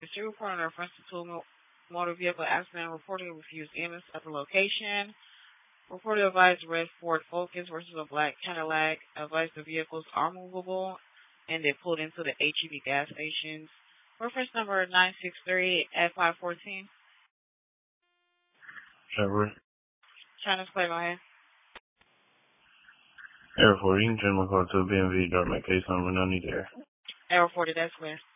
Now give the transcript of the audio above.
She reported a reference to a motor vehicle accident, reported refused EMS at the location. Reported advised red Ford Focus versus a black Cadillac. Advised the vehicles are movable, and they pulled into the HEB gas stations. Reference number 963 at 514. Chevrolet. China's play, go ahead. Air 40, you can turn my call to a BMV, drop my case number, no need there. Air 40, that's clear.